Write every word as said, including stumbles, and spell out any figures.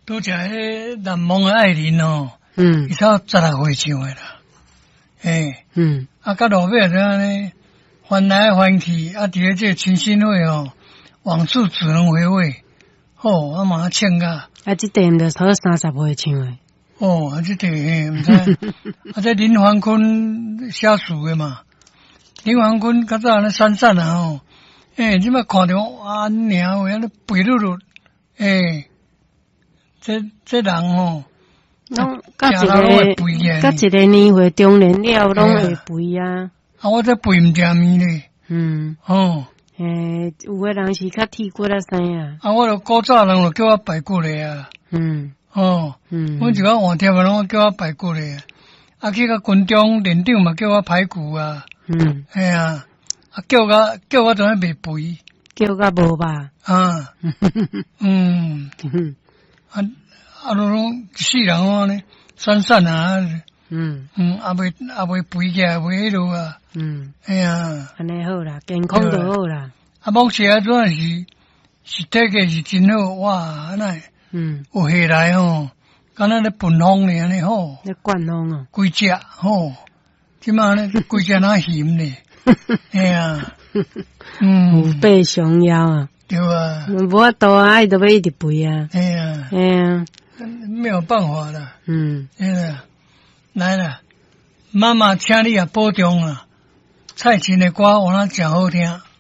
拄食迄南蒙的艾琳哦， 嗯， 伊才十六岁唱的啦，诶， 嗯， 啊，到落尾就安尼翻来翻去，啊，伫咧这清新会哦，往事只能回味，哦，我马上唱啊， 啊，即点就头三十岁唱的， 哦，啊，这题嘿，毋知，啊，这林环坤写词的嘛，林环坤较早安尼散散啊吼，诶，即摆看着啊，娘有安尼肥碌碌，诶。这这人吼， 拢甲一个甲一个年岁中年了，拢会肥啊。 啊，我这肥唔食面咧。 嗯。 哦。 诶，有个人是较铁骨啊生啊。 啊，我著古早人就叫我排骨咧啊。 嗯。 哦。嗯。阮一个换贴的拢叫我排骨咧，啊去个军中连长嘛叫我排骨啊。 嗯。 哎呀，啊叫我叫我怎样袂肥？ 叫甲无吧。 啊。嗯。啊啊！拢一世人安尼散散啊，嗯嗯，也袂也袂肥起来，袂迄落啊，嗯，哎呀， 安尼好啦，健康就好啦。 啊，目前啊，阵是是体格是真好，哇，安尼，嗯，有下来吼，敢若咧喷风咧安尼吼， 咧灌风哦， 规只吼，即马咧规只哪咸咧，哎呀， 嗯，虎背熊腰啊。 对啊， 无法度啊，伊都要一直肥啊。 哎呀， 哎呀， 没有办法了。 嗯， 哎呀，来了，妈妈，请你也保重啊。蔡琴的歌，我那讲好听。